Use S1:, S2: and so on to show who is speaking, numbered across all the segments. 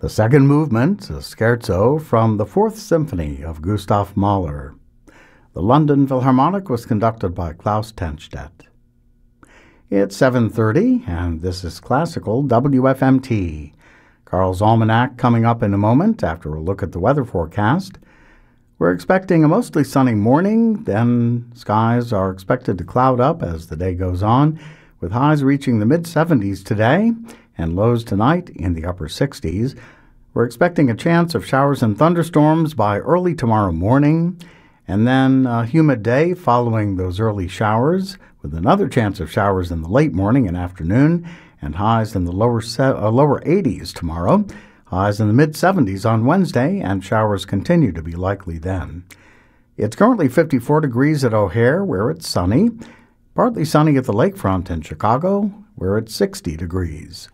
S1: The second movement, a scherzo from the Fourth Symphony of Gustav Mahler. The London Philharmonic was conducted by Klaus Tennstedt. It's 7:30, and this is Classical WFMT. Carl's Almanac coming up in a moment after a look at the weather forecast. We're expecting a mostly sunny morning, then skies are expected to cloud up as the day goes on, with highs reaching the mid-70s today and lows tonight in the upper 60s. We're expecting a chance of showers and thunderstorms by early tomorrow morning, and then a humid day following those early showers, with another chance of showers in the late morning and afternoon, and highs in the lower 80s tomorrow, highs in the mid-70s on Wednesday, and showers continue to be likely then. It's currently 54 degrees at O'Hare, where it's sunny, partly sunny at the lakefront in Chicago, where it's 60 degrees.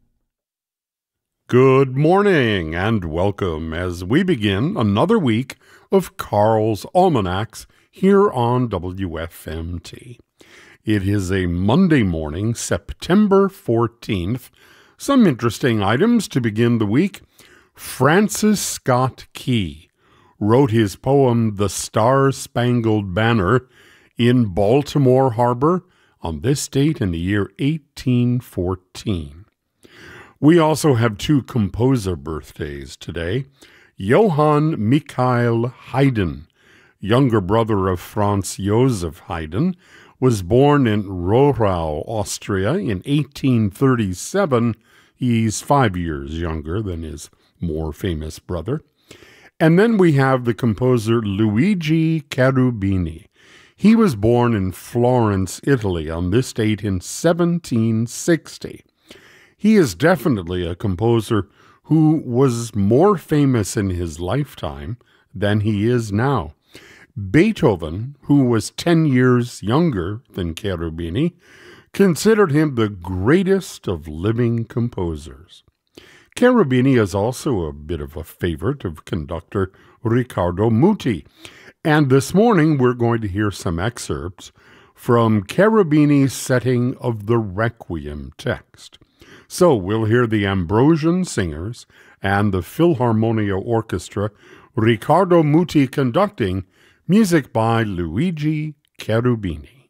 S2: Good morning and welcome as we begin another week of Carl's Almanacs here on WFMT. It is a Monday morning, September 14th. Some interesting items to begin the week. Francis Scott Key wrote his poem The Star-Spangled Banner in Baltimore Harbor on this date in the year 1814. We also have two composer birthdays today. Johann Michael Haydn, younger brother of Franz Joseph Haydn, was born in Rohrau, Austria in 1837. He's 5 years younger than his more famous brother. And then we have the composer Luigi Cherubini. He was born in Florence, Italy on this date in 1760. He is definitely a composer who was more famous in his lifetime than he is now. Beethoven, who was 10 years younger than Cherubini, considered him the greatest of living composers. Cherubini is also a bit of a favorite of conductor Riccardo Muti, and this morning we're going to hear some excerpts from Cherubini's setting of the Requiem text. So we'll hear the Ambrosian Singers and the Philharmonia Orchestra, Riccardo Muti conducting, music by Luigi Cherubini.